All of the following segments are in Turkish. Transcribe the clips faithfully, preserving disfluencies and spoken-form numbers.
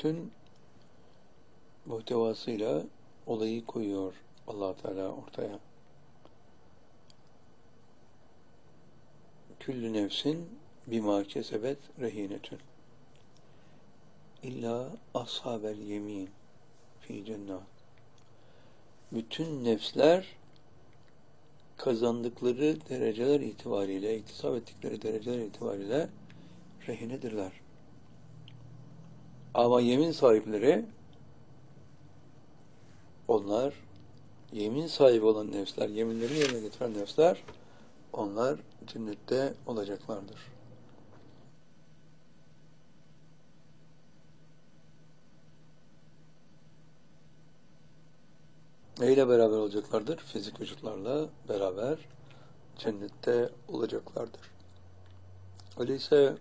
bütün muhtevasıyla olayı koyuyor Allah Teala ortaya. Küllü nefsin bima kesebet rehinetün. İlla ashabel yemin fi cennet. Bütün nefsler kazandıkları dereceler itibariyle, iktisap ettikleri dereceler itibariyle rehinedirler. Ama yemin sahipleri, onlar, yemin sahibi olan nefsler, yeminlerini yerine getiren nefsler, onlar cennette olacaklardır. Neyle beraber olacaklardır? Fizik vücutlarla beraber cennette olacaklardır. Öyleyse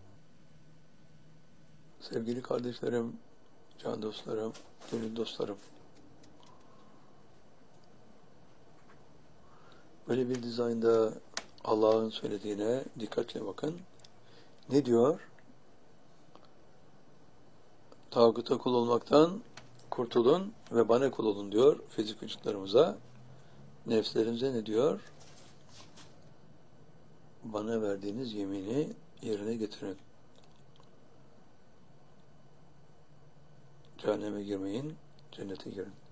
sevgili kardeşlerim, can dostlarım, gönül dostlarım, böyle bir dizaynda Allah'ın söylediğine dikkatle bakın. Ne diyor? Tağuta kul olmaktan kurtulun ve bana kul olun diyor fizik vücutlarımıza. Nefslerimize ne diyor? Bana verdiğiniz yemini yerine getirin. Cehenneme girmeyin, cennete girin.